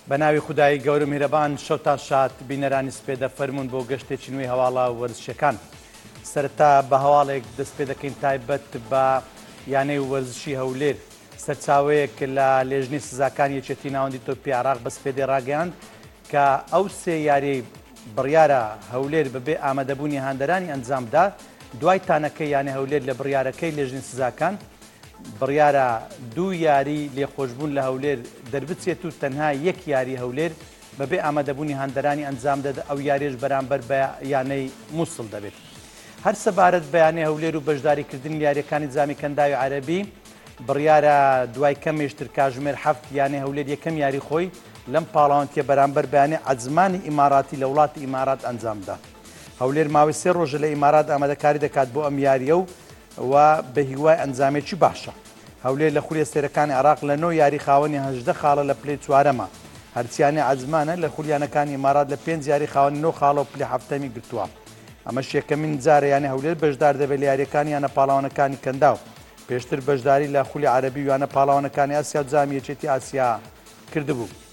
بەناوی خودایی گەورە میهرەبان شەوتان شاد بینەرانی سپێدە فەرمونون بۆ گەشتێکی نوێی هەواڵە وەرزشەکان. سەرەتا بە هەواڵێک دەست پێ دەکەین تایبەت بە یانەی وەرزشی هەولێر سەرچاوەیەک لە لێژنەی سزاکان یەکێتی ناوەندی تۆپی عێراق بە سپێدەی ڕاگەیاند کە ئەو سێ یاری بڕیارە هەولێر بەبێ ئامادەبوونی هاندەرانی ئەنجامدا دوای تانەکەی یانەی هەولێر لە بڕیارەکەی لێژنەی سزاکان بڕیارە دوو یاری لێخۆشبوون لە هەولێر دەربچێت و تەنها یەک یاری هەولێر بەبێ ئامادەبوونی هاندەرانی ئەنجام دەد ئەو یاریش بەرامبەر بە یانەی مووسڵ دەبێت. هەر سەبارەت بە یانەی هەولێر و بەشداریکردنی یاریەکانی جامی کەنداوی عەرەبی بڕیارە دوای کەمێشتر کاتژمێر 7 یانەی هەولێر یەکەم یاری خۆی لەم پاڵاوانتیە بەرامبەر بەیانەی عەزمانی ئیماراتی لە وڵاتی ئیمارات ئەنجامدا. هەولێر ماوەی 3 ڕۆژە لە ئیمارات ئامادەکاری دەکات بۆ ئەم یاریە و بە هیوای ئەنجامێکی باشە. هەولێر لە خولی سێرەکانی عێراق لە 9 یاری خاوەنی 18 خاڵە لە پلەی چوارەمە. هەرچیانی عەزمانە لە خولیانەکانی ئیمارات لە 5 یاری خاوەنی 9 خاڵە و پلەی هەفتەمی گرتووە. ئەمەش یەکەمین جارە یانەی هەولێر بەشدار دەبێت لە یاریەکانی یانە پاڵاوانەکانی کەنداو. پێشتر بەشداری لە خولی عەرەبی و یانە پاڵاوانەکانی ئاسیا و جامی یەکێتی ئاسیا کردبوو.